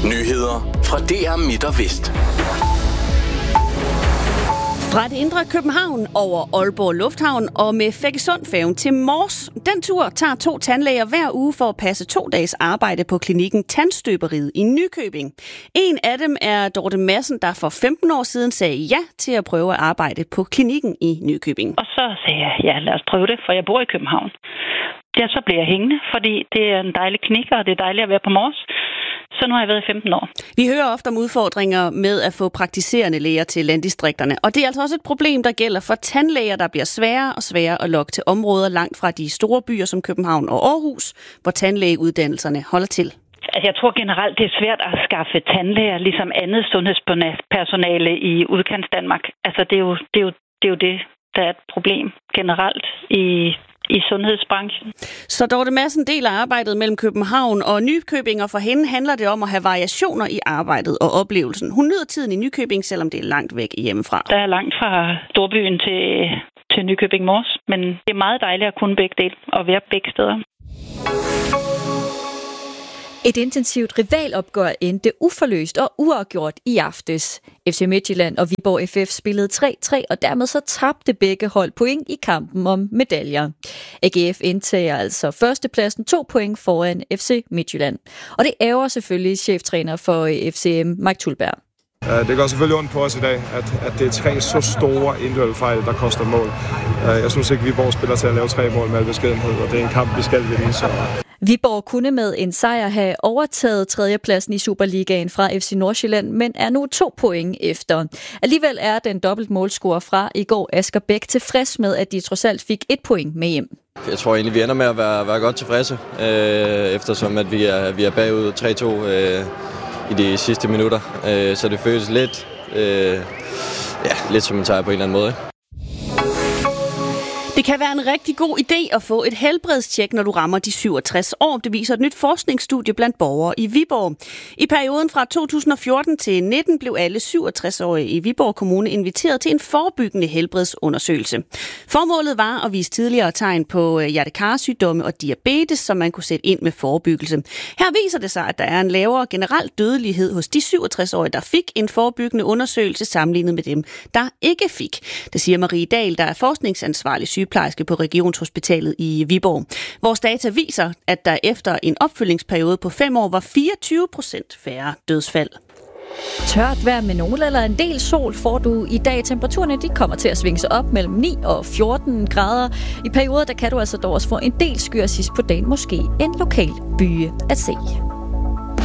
Nyheder fra DR Midt og Vest. Fra det indre København over Aalborg Lufthavn og med Feggesundfærgen til Mors. Den tur tager 2 tandlæger hver uge for at passe 2 dages arbejde på klinikken Tandstøberiet i Nykøbing. En af dem er Dorte Madsen, der for 15 år siden sagde ja til at prøve at arbejde på klinikken i Nykøbing. Og så sagde jeg, ja, lad os prøve det, for jeg bor i København. Ja, så blev jeg hængende, fordi det er en dejlig klinik, og det er dejligt at være på Mors. Så nu har jeg været i 15 år. Vi hører ofte om udfordringer med at få praktiserende læger til landdistrikterne. Og det er altså også et problem, der gælder for tandlæger, der bliver sværere og sværere at lokke til områder langt fra de store byer som København og Aarhus, hvor tandlægeuddannelserne holder til. Altså, jeg tror generelt, det er svært at skaffe tandlæger, ligesom andet sundhedspersonale i udkants Danmark. Altså, det er jo det, der er et problem generelt i sundhedsbranchen. Så Dorte Madsen deler arbejdet mellem København og Nykøbing, og for hende handler det om at have variationer i arbejdet og oplevelsen. Hun nyder tiden i Nykøbing, selvom det er langt væk hjemmefra. Der er langt fra storbyen til Nykøbing Mors, men det er meget dejligt at kunne begge dele og være begge steder. Et intensivt rivalopgør endte uforløst og uafgjort i aftes. FC Midtjylland og Viborg FF spillede 3-3, og dermed så tabte begge hold point i kampen om medaljer. AGF indtager altså førstepladsen 2 point foran FC Midtjylland. Og det ærger selvfølgelig cheftræner for FCM, Mike Tulberg. Det går selvfølgelig ondt på os i dag, at det er 3 så store individuelle fejl, der koster mål. Jeg synes ikke, Viborg spiller til at lave 3 mål med al beskedenhed, og det er en kamp, vi skal vinde. Så Viborg kunne med en sejr have overtaget 3. pladsen i Superligaen fra FC Nordsjælland, men er nu 2 point efter. Alligevel er den dobbelt målscorer fra i går, Asger Bæk, tilfreds med, at de trods alt fik 1 point med hjem. Jeg tror egentlig, vi ender med at være godt tilfredse, eftersom at vi er bagud 3-2 i de sidste minutter. Så det føles lidt som en sejr på en eller anden måde. Det kan være en rigtig god idé at få et helbredstjek, når du rammer de 67 år. Det viser et nyt forskningsstudie blandt borgere i Viborg. I perioden fra 2014 til 19 blev alle 67-årige i Viborg Kommune inviteret til en forebyggende helbredsundersøgelse. Formålet var at vise tidligere tegn på hjertekarsygdomme og diabetes, som man kunne sætte ind med forebyggelse. Her viser det sig, at der er en lavere generel dødelighed hos de 67-årige, der fik en forebyggende undersøgelse sammenlignet med dem, der ikke fik. Det siger Marie Dahl, der er forskningsansvarlig sygeplejerske på Regionshospitalet i Viborg. Vores data viser, at der efter en opfølgingsperiode på 5 år var 24% færre dødsfald. Tørt vejr med nogen eller en del sol får du i dag. Temperaturerne de kommer til at svinge sig op mellem 9 og 14 grader. I perioder der kan du altså dog også få en del skyer sidst på dagen, måske en lokal byge at se.